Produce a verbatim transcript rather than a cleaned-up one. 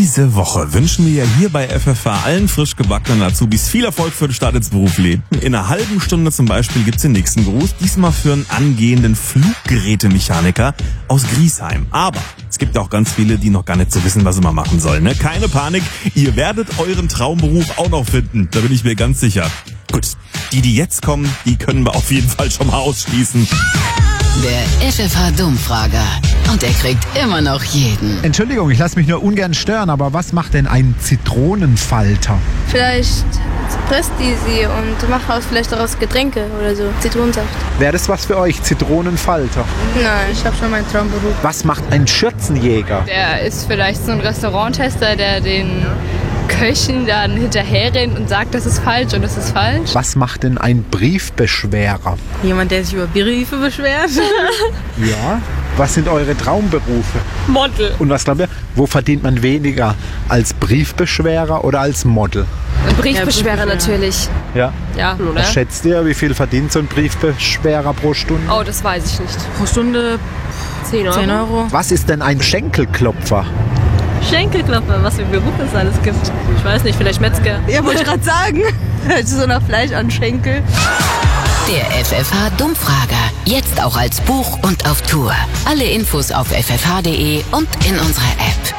Diese Woche wünschen wir ja hier bei F F H allen frisch gebackenen Azubis viel Erfolg für den Start ins Berufsleben. In einer halben Stunde zum Beispiel gibt's den nächsten Gruß, diesmal für einen angehenden Fluggerätemechaniker aus Griesheim. Aber es gibt auch ganz viele, die noch gar nicht so wissen, was sie mal machen sollen. Ne? Keine Panik, ihr werdet euren Traumberuf auch noch finden, da bin ich mir ganz sicher. Gut, die, die jetzt kommen, die können wir auf jeden Fall schon mal ausschließen. Der F F H-Dummfrager. Und er kriegt immer noch jeden. Entschuldigung, ich lasse mich nur ungern stören, aber was macht denn ein Zitronenfalter? Vielleicht presst die sie und macht aus, vielleicht daraus Getränke oder so. Zitronensaft. Wäre das was für euch, Zitronenfalter? Nein, ich habe schon meinen Traumberuf. Was macht ein Schürzenjäger? Der ist vielleicht so ein Restauranttester, der den Köchen dann hinterher rennt und sagt, das ist falsch und das ist falsch. Was macht denn ein Briefbeschwerer? Jemand, der sich über Briefe beschwert. Ja. Was sind eure Traumberufe? Model. Und was glaubt ihr, wo verdient man weniger? Als Briefbeschwerer oder als Model? Ein Briefbeschwerer Ja, natürlich. Ja. Ja, oder? Was schätzt ihr, wie viel verdient so ein Briefbeschwerer pro Stunde? Oh, das weiß ich nicht. Pro Stunde zehn Euro. zehn Euro. Was ist denn ein Schenkelklopfer? Schenkelklopfer, was für Berufe es alles gibt. Ich weiß nicht, vielleicht Metzger. Ja, wollte ich gerade sagen. So nach Fleisch an Schenkel. Der F F H-Dummfrager. Jetzt auch als Buch und auf Tour. Alle Infos auf f f h punkt d e und in unserer App.